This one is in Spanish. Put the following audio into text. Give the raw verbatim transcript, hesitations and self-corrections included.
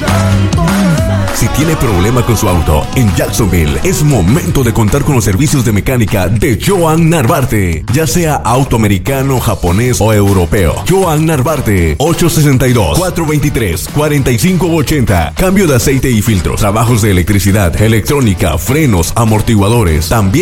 Si tiene problema con su auto en Jacksonville, es momento de contar con los servicios de mecánica de Joan Narvarte, ya sea auto americano, japonés o europeo. Joan Narvarte, ocho sesenta y dos, cuatro veintitrés, cuarenta y cinco ochenta. Cambio de aceite y filtros, trabajos de electricidad, electrónica, frenos, amortiguadores. También